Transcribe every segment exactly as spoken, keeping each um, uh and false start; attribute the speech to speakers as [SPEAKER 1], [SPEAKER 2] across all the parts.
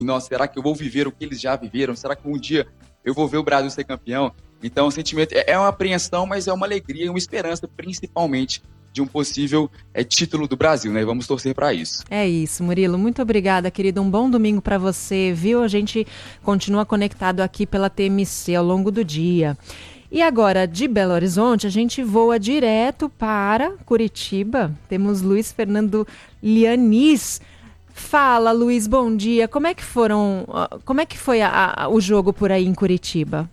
[SPEAKER 1] nossa, será que eu vou viver o que eles já viveram? Será que um dia eu vou ver o Brasil ser campeão? Então, o sentimento é uma apreensão, mas é uma alegria e uma esperança, principalmente de um possível é, título do Brasil, né? Vamos torcer para isso.
[SPEAKER 2] É isso, Murilo. Muito obrigada, querido. Um bom domingo para você, viu? A gente continua conectado aqui pela T M C ao longo do dia. E agora, de Belo Horizonte, a gente voa direto para Curitiba. Temos Luiz Fernando Lianis. Fala, Luiz, bom dia. Como é que foram, como é que foi a, a, o jogo por aí em Curitiba?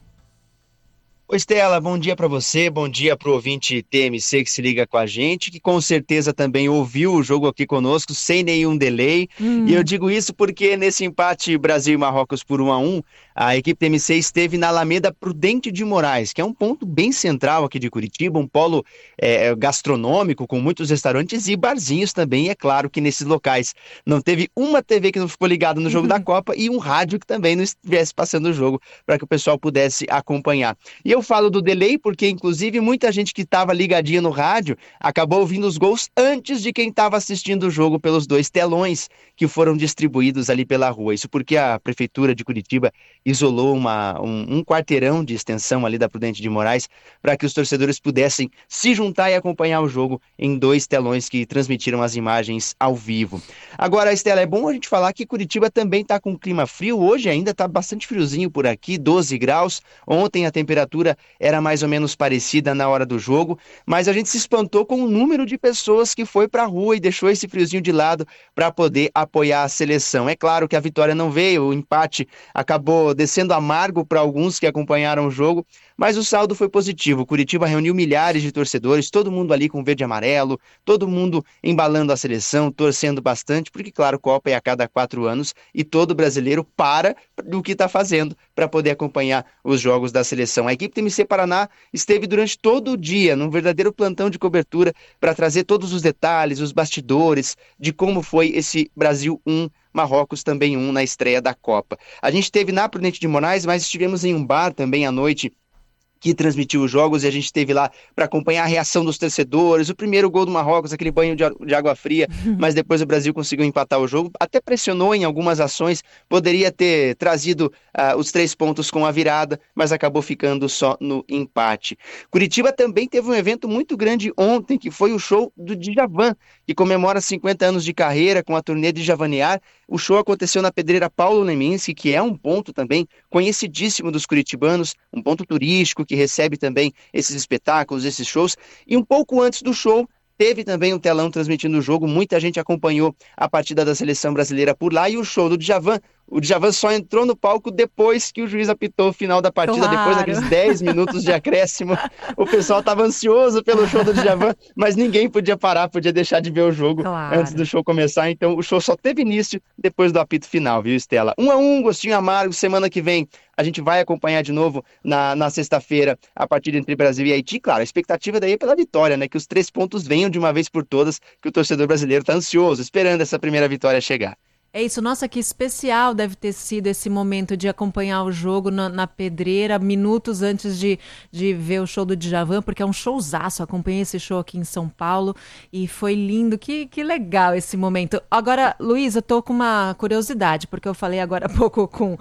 [SPEAKER 3] Oi, Estela, bom dia para você, bom dia para o ouvinte T M C que se liga com a gente, que com certeza também ouviu o jogo aqui conosco, sem nenhum delay. Hum. E eu digo isso porque nesse empate Brasil e Marrocos por um a um, a equipe T M C esteve na Alameda Prudente de Moraes, que é um ponto bem central aqui de Curitiba, um polo é, gastronômico com muitos restaurantes e barzinhos também. E é claro que nesses locais não teve uma T V que não ficou ligada no jogo uhum. da Copa e um rádio que também não estivesse passando o jogo para que o pessoal pudesse acompanhar. E eu Eu falo do delay porque, inclusive, muita gente que estava ligadinha no rádio acabou ouvindo os gols antes de quem estava assistindo o jogo pelos dois telões que foram distribuídos ali pela rua. Isso porque a Prefeitura de Curitiba isolou uma, um, um quarteirão de extensão ali da Prudente de Moraes para que os torcedores pudessem se juntar e acompanhar o jogo em dois telões que transmitiram as imagens ao vivo. Agora, Estela, é bom a gente falar que Curitiba também está com clima frio. Hoje ainda está bastante friozinho por aqui, doze graus. Ontem a temperatura era mais ou menos parecida na hora do jogo, mas a gente se espantou com o número de pessoas que foi para a rua e deixou esse friozinho de lado para poder apoiar a seleção. É claro que a vitória não veio, o empate acabou descendo amargo para alguns que acompanharam o jogo, mas o saldo foi positivo. Curitiba reuniu milhares de torcedores, todo mundo ali com verde e amarelo, todo mundo embalando a seleção, torcendo bastante, porque claro, Copa é a cada quatro anos e todo brasileiro para do que está fazendo para poder acompanhar os jogos da seleção. A equipe T M C Paraná esteve durante todo o dia num verdadeiro plantão de cobertura para trazer todos os detalhes, os bastidores de como foi esse Brasil um, Marrocos também um na estreia da Copa. A gente esteve na Prudente de Moraes, mas estivemos em um bar também à noite que transmitiu os jogos e a gente esteve lá para acompanhar a reação dos torcedores, o primeiro gol do Marrocos, aquele banho de, de água fria, mas depois o Brasil conseguiu empatar o jogo, até pressionou em algumas ações, poderia ter trazido uh, os três pontos com a virada, mas acabou ficando só no empate. Curitiba também teve um evento muito grande ontem, que foi o show do Djavan, que comemora cinquenta anos de carreira com a turnê de Javanear. O show aconteceu na Pedreira Paulo Leminski, que é um ponto também conhecidíssimo dos curitibanos, um ponto turístico que recebe também esses espetáculos, esses shows. E um pouco antes do show, teve também um telão transmitindo o jogo, muita gente acompanhou a partida da seleção brasileira por lá e o show do Djavan. O Djavan só entrou no palco depois que o juiz apitou o final da partida, claro. Depois daqueles dez minutos de acréscimo. O pessoal estava ansioso pelo show do Djavan, mas ninguém podia parar, podia deixar de ver o jogo claro. Antes do show começar. Então o show só teve início depois do apito final, viu, Estela? Um a um, gostinho amargo. Semana que vem a gente vai acompanhar de novo na, na sexta-feira a partida entre Brasil e Haiti. Claro, a expectativa daí é pela vitória, né? Que os três pontos venham de uma vez por todas, que o torcedor brasileiro está ansioso, esperando essa primeira vitória chegar.
[SPEAKER 2] É isso, nossa, que especial deve ter sido esse momento de acompanhar o jogo na, na Pedreira, minutos antes de, de ver o show do Djavan, porque é um showzaço, acompanhei esse show aqui em São Paulo e foi lindo, que, que legal esse momento. Agora, Luiz, eu tô com uma curiosidade, porque eu falei agora há pouco com,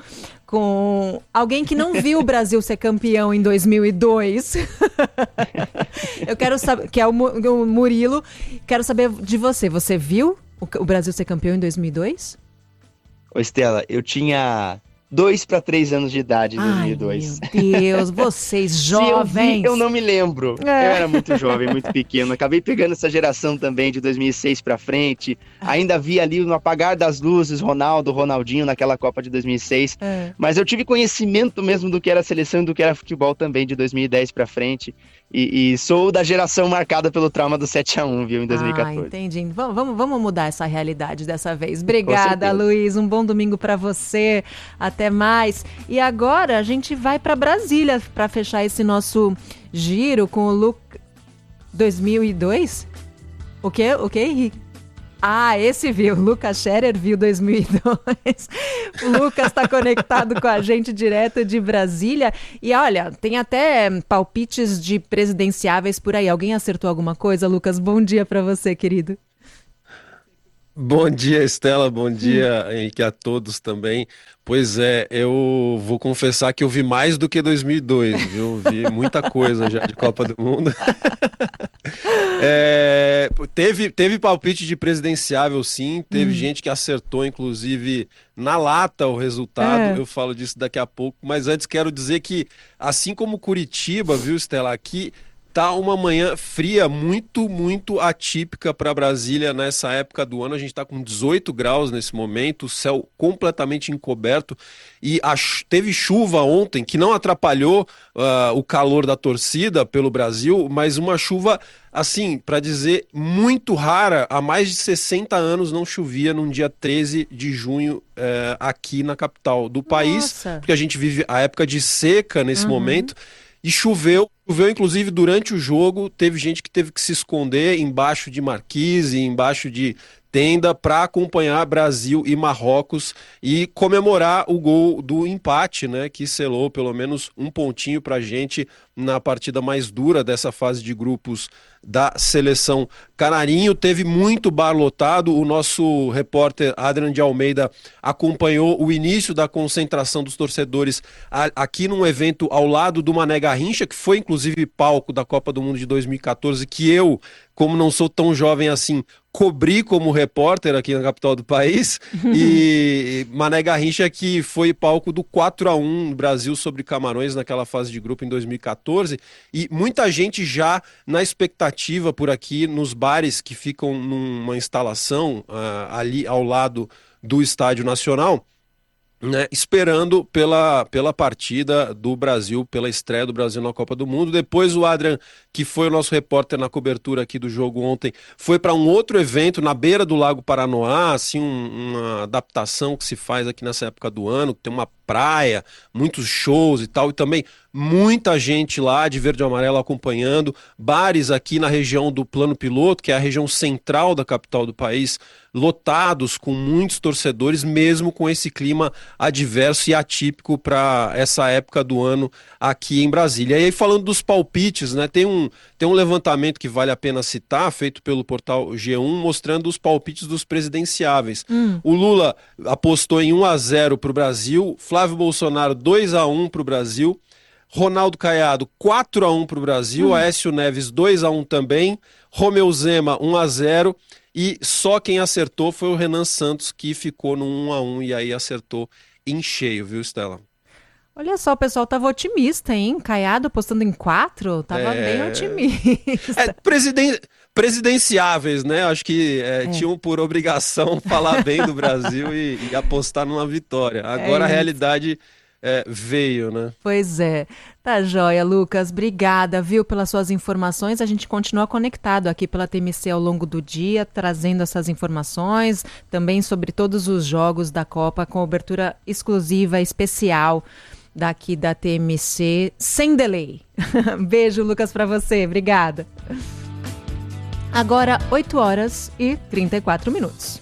[SPEAKER 2] com alguém que não viu o Brasil ser campeão em dois mil e dois, eu quero saber, que é o, o Murilo, quero saber de você, você viu o Brasil ser campeão em dois mil e dois?
[SPEAKER 3] Ô, Estela, eu tinha dois para três anos de idade em dois mil e dois.
[SPEAKER 2] Ai, meu Deus, vocês jovens!
[SPEAKER 3] Se eu vi, eu não me lembro. É. Eu era muito jovem, muito pequeno. Acabei pegando essa geração também de dois mil e seis para frente. Ainda vi ali no apagar das luzes Ronaldo, Ronaldinho naquela Copa de dois mil e seis. É. Mas eu tive conhecimento mesmo do que era seleção e do que era futebol também de dois mil e dez para frente. E, e sou da geração marcada pelo trauma do sete a um, viu, em dois mil e quatorze.
[SPEAKER 2] Ah, entendi. Vamos, vamos, vamos mudar essa realidade dessa vez. Obrigada, Luiz. Um bom domingo para você. Até mais. E agora a gente vai para Brasília para fechar esse nosso giro com o Lu... dois mil e dois? O quê? O quê, Henrique? Ah, esse viu. Lucas Scherer viu dois mil e dois. O Lucas está conectado com a gente direto de Brasília. E olha, tem até palpites de presidenciáveis por aí. Alguém acertou alguma coisa? Lucas, bom dia para você, querido.
[SPEAKER 4] Bom dia, Estela, bom dia, Henrique, a todos também. Pois é, eu vou confessar que eu vi mais do que dois mil e dois, viu? Vi muita coisa já de Copa do Mundo. É, teve, teve palpite de presidenciável, sim, teve hum. gente que acertou, inclusive, na lata o resultado, é. eu falo disso daqui a pouco, mas antes quero dizer que, assim como Curitiba, viu, Estela, aqui tá uma manhã fria, muito, muito atípica para Brasília nessa época do ano. A gente está com dezoito graus nesse momento, o céu completamente encoberto e a, teve chuva ontem que não atrapalhou uh, o calor da torcida pelo Brasil, mas uma chuva, assim, para dizer, muito rara. Há mais de sessenta anos não chovia num dia treze de junho uh, aqui na capital do país, Nossa. porque a gente vive a época de seca nesse uhum. momento. E choveu, choveu inclusive durante o jogo, teve gente que teve que se esconder embaixo de marquise, embaixo de tenda para acompanhar Brasil e Marrocos e comemorar o gol do empate, né, que selou pelo menos um pontinho para a gente na partida mais dura dessa fase de grupos da seleção canarinho. Teve muito bar lotado, o nosso repórter Adrian de Almeida acompanhou o início da concentração dos torcedores aqui num evento ao lado do Mané Garrincha, que foi inclusive palco da Copa do Mundo de dois mil e catorze, que eu, como não sou tão jovem assim, cobri como repórter aqui na capital do país, e Mané Garrincha que foi palco do quatro a um Brasil sobre Camarões naquela fase de grupo em dois mil e catorze, e muita gente já na expectativa por aqui nos bares que ficam numa instalação uh, ali ao lado do Estádio Nacional, né, esperando pela, pela partida do Brasil, pela estreia do Brasil na Copa do Mundo. Depois o Adrian, que foi o nosso repórter na cobertura aqui do jogo ontem, foi para um outro evento na beira do Lago Paranoá, assim, um, uma adaptação que se faz aqui nessa época do ano, que tem uma praia, muitos shows e tal, e também muita gente lá de verde e amarelo acompanhando, bares aqui na região do Plano Piloto, que é a região central da capital do país, lotados com muitos torcedores, mesmo com esse clima adverso e atípico para essa época do ano aqui em Brasília. E aí, falando dos palpites, né, tem um, tem um levantamento que vale a pena citar, feito pelo portal G um, mostrando os palpites dos presidenciáveis. Hum. O Lula apostou em um a zero para o Brasil, Flávio Bolsonaro dois a um para o Brasil, Ronaldo Caiado quatro a um para o Brasil, hum. Aécio Neves dois a um também, Romeu Zema um a zero, e só quem acertou foi o Renan Santos, que ficou no um a um e aí acertou em cheio, viu, Estela?
[SPEAKER 2] Olha só, o pessoal tava otimista, hein? Caiado apostando em quatro, tava é... bem otimista.
[SPEAKER 4] É, presiden... presidenciáveis, né? Acho que é, é. tinham por obrigação falar bem do Brasil e, e apostar numa vitória. Agora é a realidade é, veio, né?
[SPEAKER 2] Pois é. Tá joia, Lucas. Obrigada, viu, pelas suas informações. A gente continua conectado aqui pela T M C ao longo do dia, trazendo essas informações, também sobre todos os jogos da Copa, com cobertura exclusiva, especial, daqui da T M C, sem delay. Beijo, Lucas, para você. Obrigada. Agora, oito horas e trinta e quatro minutos.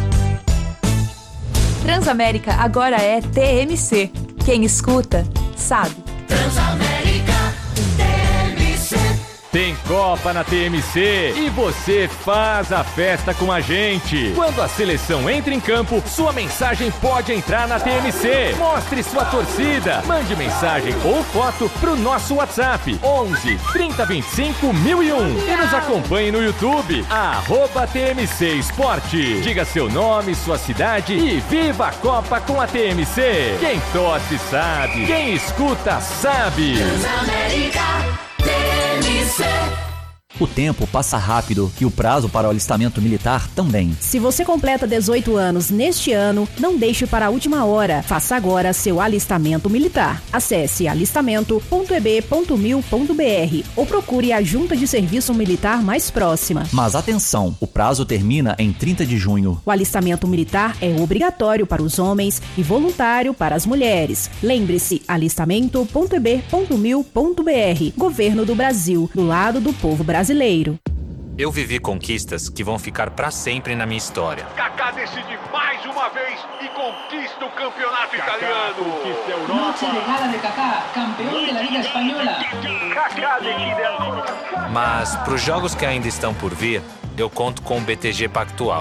[SPEAKER 5] Transamérica agora é T M C. Quem escuta, sabe.
[SPEAKER 6] Transamérica T M C. Tem Copa na T M C e você faz a festa com a gente. Quando a seleção entra em campo, sua mensagem pode entrar na T M C. Mostre sua torcida. Mande mensagem ou foto pro nosso WhatsApp onze, trinta, vinte e cinco, mil e um. E nos acompanhe no YouTube, arroba T M C Esporte. Diga seu nome, sua cidade e viva a Copa com a T M C. Quem torce sabe, quem escuta sabe. Transamérica T M C.
[SPEAKER 7] O tempo passa rápido e o prazo para o alistamento militar também.
[SPEAKER 8] Se você completa dezoito anos neste ano, não deixe para a última hora. Faça agora seu alistamento militar. Acesse alistamento ponto e b ponto mil ponto b r ou procure a junta de serviço militar mais próxima.
[SPEAKER 7] Mas atenção, o prazo termina em trinta de junho.
[SPEAKER 8] O alistamento militar é obrigatório para os homens e voluntário para as mulheres. Lembre-se, alistamento ponto e b ponto mil ponto b r. Governo do Brasil, do lado do povo brasileiro. Brasileiro.
[SPEAKER 9] Eu vivi conquistas que vão ficar para sempre na minha história.
[SPEAKER 10] Kaká decide mais uma vez e conquista o campeonato Kaká italiano. Conquista a Europa.
[SPEAKER 11] Noche de gala de Kaká, campeão da Liga Espanhola.
[SPEAKER 10] Kaká decide.
[SPEAKER 9] Mas para os jogos que ainda estão por vir, eu conto com o B T G Pactual.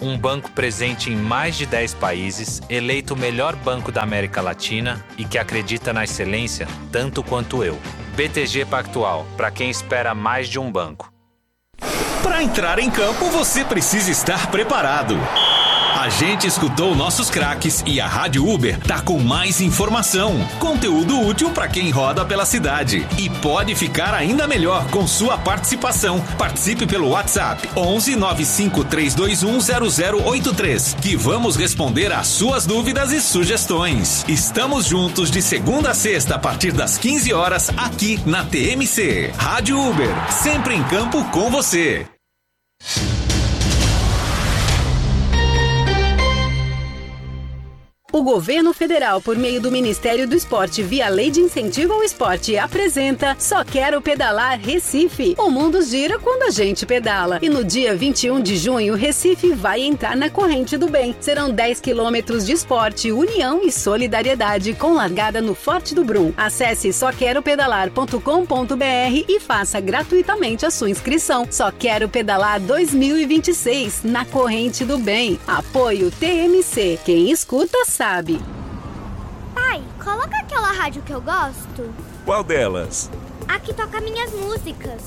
[SPEAKER 9] Um banco presente em mais de dez países, eleito o melhor banco da América Latina e que acredita na excelência tanto quanto eu. B T G Pactual, para quem espera mais de um banco.
[SPEAKER 12] Para entrar em campo, você precisa estar preparado. A gente escutou nossos craques e a Rádio Uber tá com mais informação, conteúdo útil para quem roda pela cidade. E pode ficar ainda melhor com sua participação. Participe pelo WhatsApp onze nove cinco três dois um zero zero oito três, que vamos responder às suas dúvidas e sugestões. Estamos juntos de segunda a sexta a partir das quinze horas aqui na T M C. Rádio Uber, sempre em campo com você.
[SPEAKER 8] O governo federal, por meio do Ministério do Esporte, via Lei de Incentivo ao Esporte, apresenta Só Quero Pedalar Recife. O mundo gira quando a gente pedala. E no dia vinte e um de junho, Recife vai entrar na corrente do bem. Serão dez quilômetros de esporte, união e solidariedade, com largada no Forte do Brum. Acesse só quero pedalar ponto com ponto b r e faça gratuitamente a sua inscrição. Só Quero Pedalar dois mil e vinte e seis, na corrente do bem. Apoio T M C. Quem escuta, sabe.
[SPEAKER 13] Pai, coloca aquela rádio que eu gosto.
[SPEAKER 12] Qual delas?
[SPEAKER 13] A que toca minhas músicas.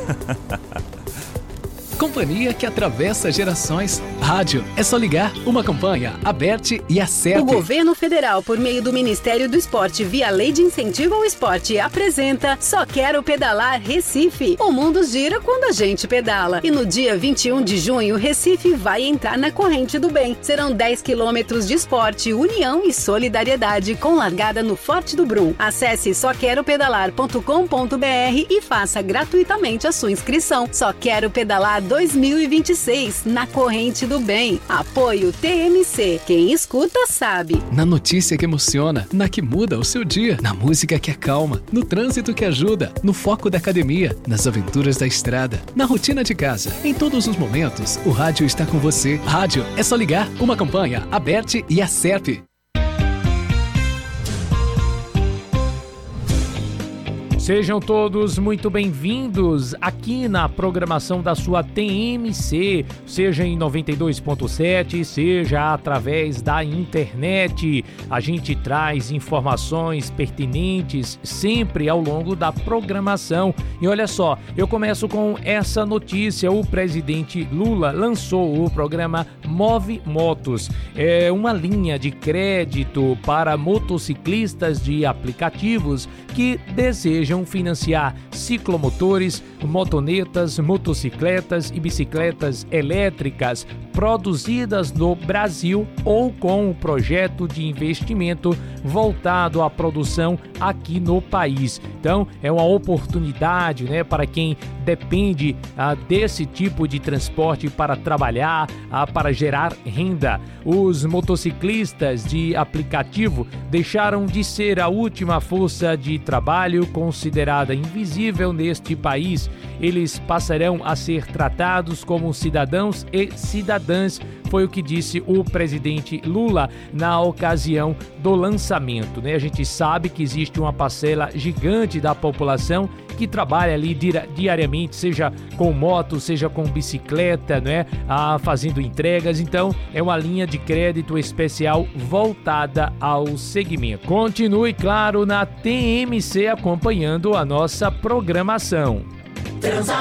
[SPEAKER 14] Companhia que atravessa gerações. Rádio, é só ligar. Uma campanha, Aberte e Acerte.
[SPEAKER 8] O governo federal, por meio do Ministério do Esporte, via Lei de Incentivo ao Esporte, apresenta Só Quero Pedalar Recife. O mundo gira quando a gente pedala. E no dia vinte e um de junho, Recife vai entrar na corrente do bem. Serão dez quilômetros de esporte, união e solidariedade, com largada no Forte do Brum. Acesse só quero pedalar ponto com ponto b r e faça gratuitamente a sua inscrição. Só Quero Pedalar dois mil e vinte e seis, na corrente do bem. Apoio T M C. Quem escuta, sabe.
[SPEAKER 14] Na notícia que emociona, na que muda o seu dia, na música que acalma, no trânsito que ajuda, no foco da academia, nas aventuras da estrada, na rotina de casa. Em todos os momentos, o rádio está com você. Rádio, é só ligar. Uma campanha, Aberte e Acerte.
[SPEAKER 15] Sejam todos muito bem-vindos aqui na programação da sua T M C, seja em noventa e dois ponto sete, seja através da internet. A gente traz informações pertinentes sempre ao longo da programação. E olha só, eu começo com essa notícia. O presidente Lula lançou o programa Move Motos. É uma linha de crédito para motociclistas de aplicativos que desejam financiar ciclomotores, motonetas, motocicletas e bicicletas elétricas produzidas no Brasil ou com um projeto de investimento voltado à produção aqui no país. Então, é uma oportunidade, né, para quem depende ah, desse tipo de transporte para trabalhar, ah, para gerar renda. Os motociclistas de aplicativo deixaram de ser a última força de trabalho considerada invisível neste país. Eles passarão a ser tratados como cidadãos e cidadãs, foi o que disse o presidente Lula na ocasião do lançamento, né? A gente sabe que existe uma parcela gigante da população que trabalha ali diariamente, seja com moto, seja com bicicleta, né? Ah, fazendo entregas. Então, é uma linha de crédito especial voltada ao segmento. Continue, claro, na T M C acompanhando a nossa programação.
[SPEAKER 16] Transa